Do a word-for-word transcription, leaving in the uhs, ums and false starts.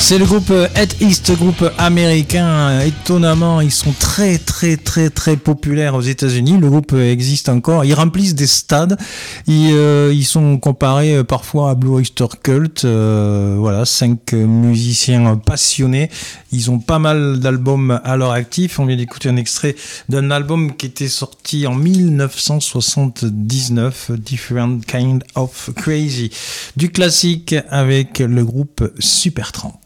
C'est le groupe Head East, groupe américain. Étonnamment, ils sont très très très très populaires aux États-Unis. Le groupe existe encore. Ils remplissent des stades. Ils, euh, ils sont comparés parfois à Blue Oyster Cult. Euh, voilà, cinq musiciens passionnés. Ils ont pas mal d'albums à leur actif. On vient d'écouter un extrait d'un album qui était sorti en dix-neuf cent soixante-dix-neuf, Different Kind of Crazy. Du classique avec le groupe Supertramp.